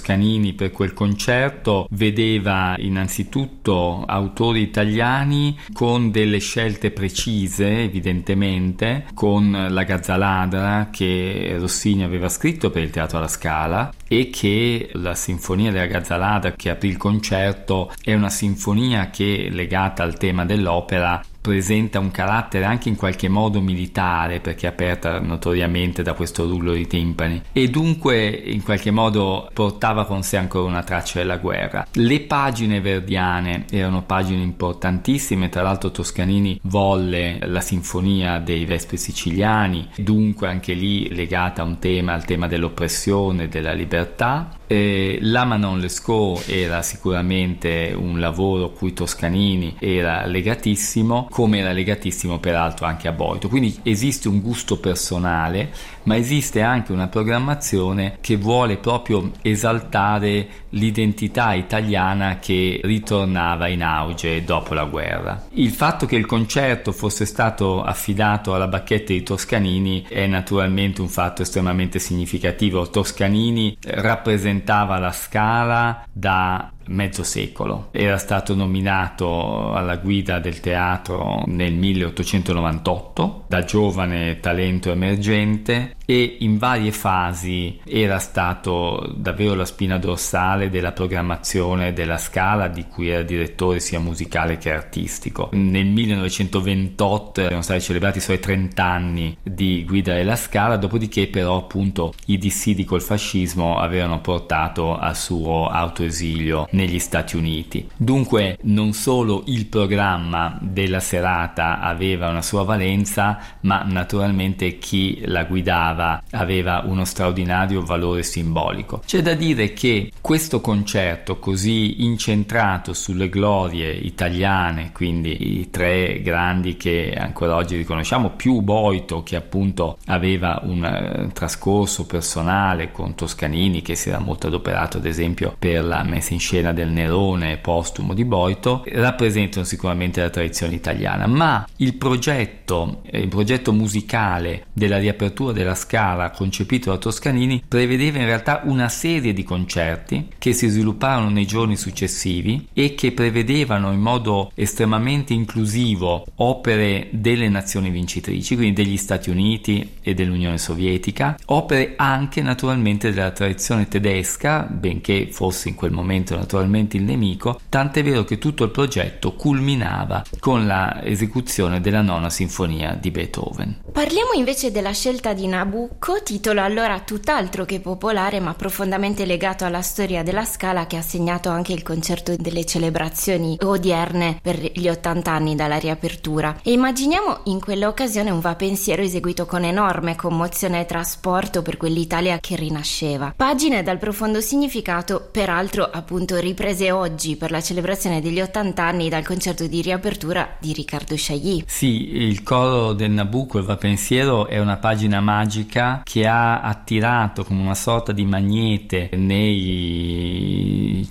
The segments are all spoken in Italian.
Toscanini per quel concerto vedeva innanzitutto autori italiani con delle scelte precise, evidentemente, con La Gazzaladra che Rossini aveva scritto per il Teatro alla Scala, e che la Sinfonia della Gazzaladra che aprì il concerto è una sinfonia che, legata al tema dell'opera, presenta un carattere anche in qualche modo militare, perché è aperta notoriamente da questo rullo di timpani, e dunque in qualche modo portava con sé ancora una traccia della guerra. Le pagine verdiane erano pagine importantissime, tra l'altro Toscanini volle la sinfonia dei Vespri siciliani, dunque anche lì legata a un tema, al tema dell'oppressione, della libertà. La Manon Lescaut era sicuramente un lavoro a cui Toscanini era legatissimo, come era legatissimo peraltro anche a Boito. Quindi esiste un gusto personale, ma esiste anche una programmazione che vuole proprio esaltare l'identità italiana che ritornava in auge dopo la guerra. Il fatto che il concerto fosse stato affidato alla bacchetta di Toscanini è naturalmente un fatto estremamente significativo. Toscanini rappresentava la Scala da mezzo secolo, era stato nominato alla guida del teatro nel 1898 da giovane talento emergente, e in varie fasi era stato davvero la spina dorsale della programmazione della Scala, di cui era direttore sia musicale che artistico. Nel 1928 erano stati celebrati i suoi 30 anni di guida della Scala, dopodiché però appunto i dissidi col fascismo avevano portato al suo autoesilio negli Stati Uniti. Dunque non solo il programma della serata aveva una sua valenza, ma naturalmente chi la guidava aveva uno straordinario valore simbolico. C'è da dire che questo concerto così incentrato sulle glorie italiane, quindi i tre grandi che ancora oggi riconosciamo, più Boito che appunto aveva un trascorso personale con Toscanini, che si era molto adoperato ad esempio per la messa in scena del Nerone postumo di Boito, rappresentano sicuramente la tradizione italiana. Ma il progetto musicale della riapertura della Scala concepito da Toscanini prevedeva in realtà una serie di concerti che si svilupparono nei giorni successivi e che prevedevano in modo estremamente inclusivo opere delle nazioni vincitrici, quindi degli Stati Uniti e dell'Unione Sovietica, opere anche naturalmente della tradizione tedesca, benché fosse in quel momento naturalmente il nemico, tant'è vero che tutto il progetto culminava con la esecuzione della nona sinfonia di Beethoven. Parliamo invece della scelta di Nabucco, titolo allora tutt'altro che popolare ma profondamente legato alla storia della Scala, che ha segnato anche il concerto delle celebrazioni odierne per gli 80 anni dalla riapertura. E immaginiamo in quell'occasione un va pensiero eseguito con enorme commozione e trasporto per quell'Italia che rinasceva. Pagine dal profondo significato, peraltro appunto riprese oggi per la celebrazione degli 80 anni dal concerto di riapertura di Riccardo Chailly. Sì, il coro del Nabucco, il va pensiero, è una pagina magica che ha attirato come una sorta di magnete nei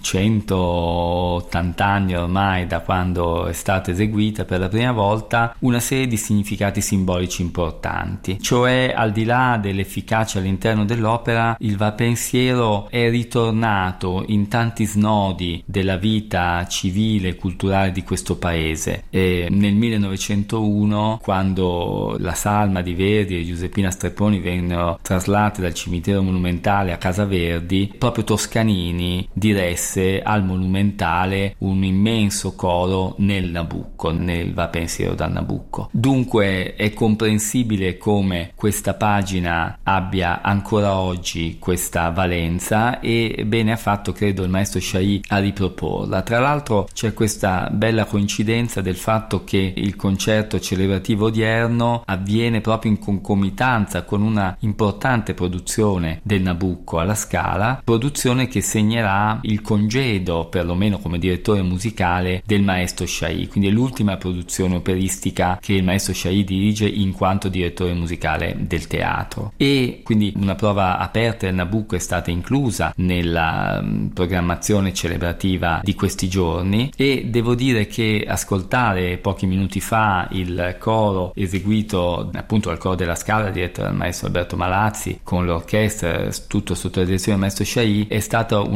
180 anni ormai da quando è stata eseguita per la prima volta una serie di significati simbolici importanti. Cioè, al di là dell'efficacia all'interno dell'opera, il va pensiero è ritornato in tanti snodi della vita civile e culturale di questo paese. E nel 1901, quando la salma di Verdi e Giuseppina Strepponi vennero traslate dal cimitero monumentale a Casa Verdi, proprio Toscanini diresse al monumentale un immenso coro nel Nabucco, nel va pensiero dal Nabucco. Dunque è comprensibile come questa pagina abbia ancora oggi questa valenza, e bene ha fatto, credo, il maestro Chailly a riproporla. Tra l'altro c'è questa bella coincidenza del fatto che il concerto celebrativo odierno avviene proprio in concomitanza con una importante produzione del Nabucco alla Scala, produzione che segnerà il congedo, perlomeno come direttore musicale, del maestro Chailly. Quindi è l'ultima produzione operistica che il maestro Chailly dirige in quanto direttore musicale del teatro, e quindi una prova aperta del Nabucco è stata inclusa nella programmazione celebrativa di questi giorni. E devo dire che ascoltare pochi minuti fa il coro eseguito appunto al coro della Scala diretto dal maestro Alberto Malazzi con l'orchestra, tutto sotto la direzione del maestro Chailly, è stata